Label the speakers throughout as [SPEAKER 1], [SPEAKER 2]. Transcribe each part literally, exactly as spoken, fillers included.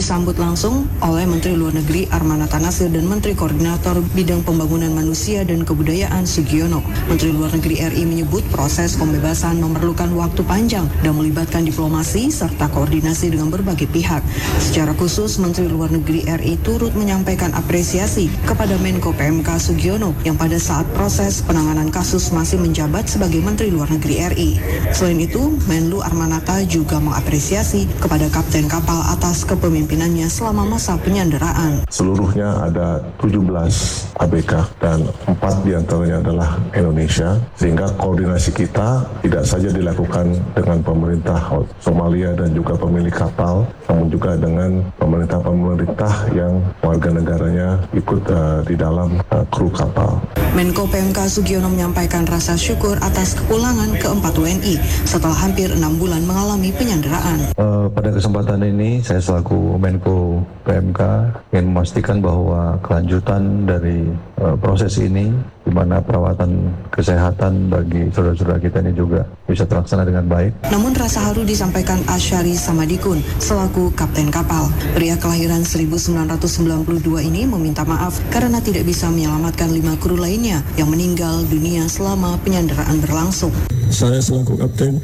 [SPEAKER 1] disambut langsung oleh Menteri Luar Negeri Armanata Nasir dan Menteri Koordinator Bidang Pembangunan Manusia dan Kebudayaan Sugiono. Menteri Luar Negeri R I menyebut proses pembebasan memerlukan waktu panjang dan melibatkan diplomasi serta koordinasi dengan berbagai pihak. Secara khusus, Menteri Luar Negeri R I turut menyampaikan apresiasi kepada Menko P M K Sugiono yang pada saat proses penanganan kasus masih menjabat sebagai Menteri Luar Negeri R I. Selain itu, Menlu Armanata juga mengapresiasi kepada Kapten kapal atas kepemimpinannya selama masa penyanderaan.
[SPEAKER 2] Seluruhnya ada tujuh belas A B K dan empat diantaranya adalah Indonesia, sehingga koordinasi kita tidak saja dilakukan dengan pemerintah Somalia dan juga pemilik kapal, namun juga dengan pemerintah-pemerintah yang warga negaranya ikut uh, di dalam uh, kru kapal.
[SPEAKER 1] Menko P M K Sugiono menyampaikan rasa syukur atas kepulangan keempat W N I setelah hampir enam bulan mengalami penyanderaan.
[SPEAKER 3] Uh, pada kesempatan ini saya selaku Menko P M K ingin memastikan bahwa kelanjutan dari uh, proses ini, di mana perawatan kesehatan bagi saudara-saudara kita ini juga bisa terlaksana dengan baik.
[SPEAKER 1] Namun rasa haru disampaikan Asyari Samadikun selaku kapten kapal. Pria kelahiran seribu sembilan ratus sembilan puluh dua ini meminta maaf karena tidak bisa menyelamatkan lima kru lainnya yang meninggal dunia selama penyanderaan berlangsung.
[SPEAKER 4] Saya selaku kapten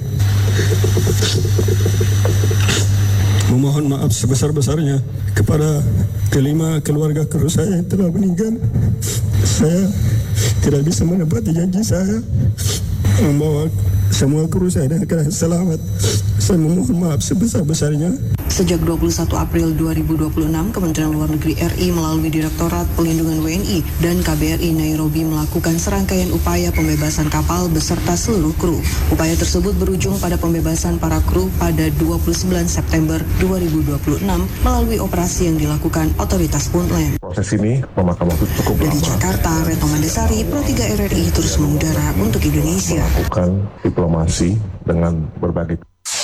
[SPEAKER 4] memohon maaf sebesar-besarnya kepada kelima keluarga kru saya yang telah meninggal. Saya tidak bisa menepati janji saya membawa semua kru saya dengan keadaan selamat. Saya memohon maaf sebesar-besarnya.
[SPEAKER 1] Sejak dua puluh satu April dua ribu dua puluh enam, Kementerian Luar Negeri R I melalui Direktorat Pelindungan W N I dan K B R I Nairobi melakukan serangkaian upaya pembebasan kapal beserta seluruh kru. Upaya tersebut berujung pada pembebasan para kru pada dua puluh sembilan September dua ribu dua puluh enam melalui operasi yang dilakukan otoritas Puntland.
[SPEAKER 2] Proses ini memakan waktu cukup lama.
[SPEAKER 1] Dari Jakarta, Retno Mandesari, Pro tiga R R I terus mengudara untuk Indonesia.
[SPEAKER 2] Melakukan diplomasi dengan berbagai.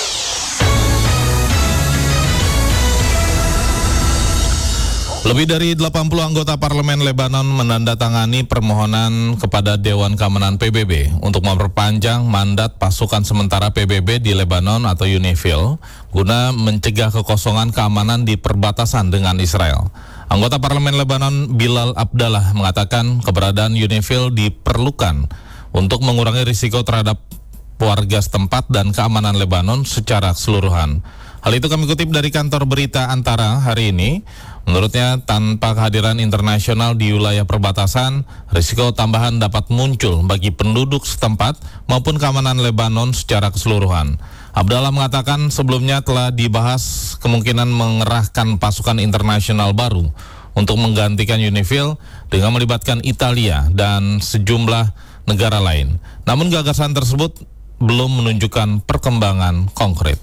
[SPEAKER 5] Lebih dari delapan puluh anggota parlemen Lebanon menandatangani permohonan kepada Dewan Keamanan P B B untuk memperpanjang mandat pasukan sementara P B B di Lebanon atau UNIFIL guna mencegah kekosongan keamanan di perbatasan dengan Israel. Anggota parlemen Lebanon Bilal Abdallah mengatakan keberadaan UNIFIL diperlukan untuk mengurangi risiko terhadap warga setempat dan keamanan Lebanon secara keseluruhan. Hal itu kami kutip dari kantor berita Antara hari ini. Menurutnya, tanpa kehadiran internasional di wilayah perbatasan, risiko tambahan dapat muncul bagi penduduk setempat maupun keamanan Lebanon secara keseluruhan. Abdallah mengatakan sebelumnya telah dibahas kemungkinan mengerahkan pasukan internasional baru untuk menggantikan UNIFIL dengan melibatkan Italia dan sejumlah negara lain. Namun gagasan tersebut belum menunjukkan perkembangan konkret.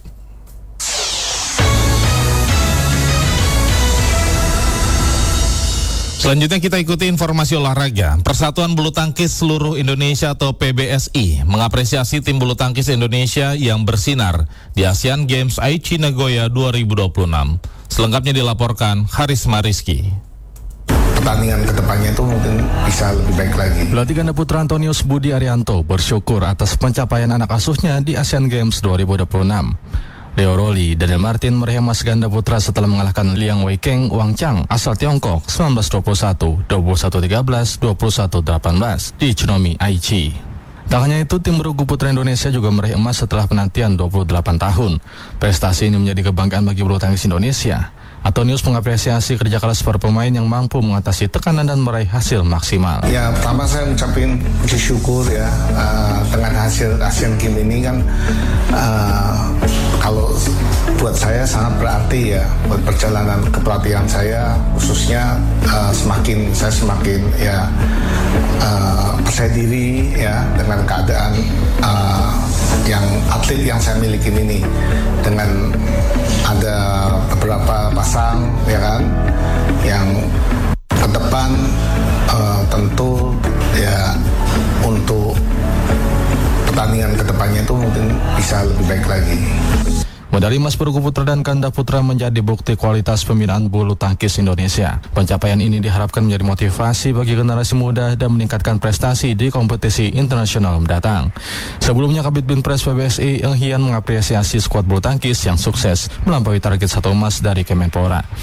[SPEAKER 5] Selanjutnya kita ikuti informasi olahraga. Persatuan Bulu Tangkis Seluruh Indonesia atau P B S I mengapresiasi tim bulu tangkis Indonesia yang bersinar di Asian Games Aichi Nagoya dua ribu dua puluh enam. Selengkapnya dilaporkan Harisma Rizky.
[SPEAKER 6] Pertandingan kedepannya itu mungkin bisa lebih baik lagi.
[SPEAKER 7] Pelatih ganda putra Antonius Budi Arianto bersyukur atas pencapaian anak asuhnya di Asian Games dua ribu dua puluh enam. Leo Roli, Daniel Martin meraih emas ganda putra setelah mengalahkan Liang Weikeng Wang Chang asal Tiongkok sembilan belas dua puluh satu, dua puluh satu tiga belas, dua puluh satu delapan belas di Tsunomi Aichi. Tak hanya itu, tim bergu putra Indonesia juga meraih emas setelah penantian dua puluh delapan tahun. Prestasi ini menjadi kebanggaan bagi bulu tangkis Indonesia. Antonius mengapresiasi kerja keras para pemain yang mampu mengatasi tekanan dan meraih hasil maksimal.
[SPEAKER 6] Ya, pertama saya mengucapkan puji syukur ya uh, dengan hasil Asian Games ini kan uh, kalau buat saya sangat berarti ya buat perjalanan kepelatihan saya, khususnya uh, semakin saya semakin ya uh, percaya diri ya dengan keadaan uh, yang atlet yang saya miliki ini, dengan ada beberapa pasang ya kan yang ke depan uh, tentu ya untuk pertandingan kedepannya itu mungkin bisa lebih baik lagi.
[SPEAKER 7] Medali emas bergu putra dan ganda putra menjadi bukti kualitas pembinaan bulu tangkis Indonesia. Pencapaian ini diharapkan menjadi motivasi bagi generasi muda dan meningkatkan prestasi di kompetisi internasional mendatang. Sebelumnya, Kabid Binpres P B S I Elhian mengapresiasi skuad bulu tangkis yang sukses melampaui target satu emas dari Kemenpora.